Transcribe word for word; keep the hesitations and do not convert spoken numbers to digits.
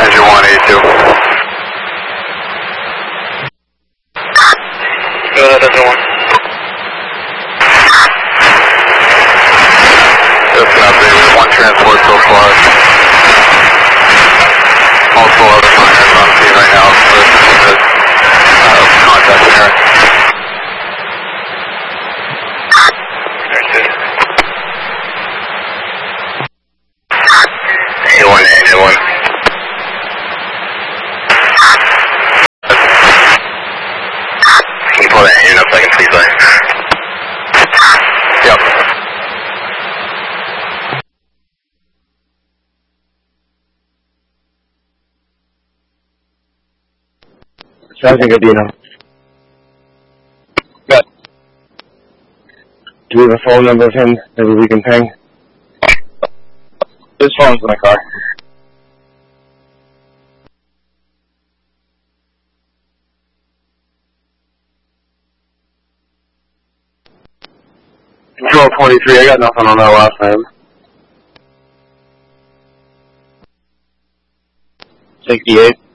Engine one eighty-two. Go ahead, engine one. Just an update, we have one transport so far. Multiple other miners on scene right now, so this is the uh, contact here. A one, A one. Can you pull that engine up second, please, sir? Yep. Traffic Adino. Good. Do we have a phone number of him that we can ping? His phone's in the car. Control twenty-three, I got nothing on that last name. sixty-eight.